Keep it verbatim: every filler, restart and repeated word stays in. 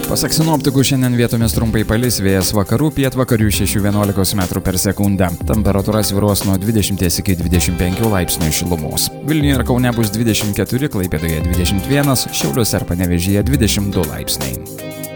Pasak sinoptikų, šiandien vietomis trumpai palis, vėjas vakarų pietvakarių šešių vienuolikos metrų per sekundę. Temperatūra svyruos nuo dvidešimties iki dvidešimt penkių laipsnių šilumos. Vilniuje ir Kaune bus dvidešimt keturi, Klaipėdoje dvidešimt vienas, Šiauliuose ir Panevėžyje dvidešimt du laipsniai.